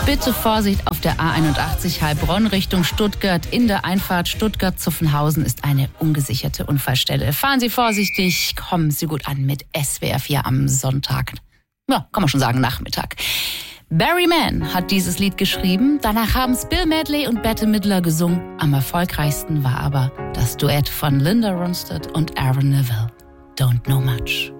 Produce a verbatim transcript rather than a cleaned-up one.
Bitte Vorsicht auf der A einundachtzig Heilbronn Richtung Stuttgart. In der Einfahrt Stuttgart-Zuffenhausen ist eine ungesicherte Unfallstelle. Fahren Sie vorsichtig, kommen Sie gut an mit S W R vier am Sonntag. Ja, kann man schon sagen, Nachmittag. Barry Mann hat dieses Lied geschrieben. Danach haben es Bill Medley und Bette Midler gesungen. Am erfolgreichsten war aber das Duett von Linda Ronstadt und Aaron Neville. Don't Know Much.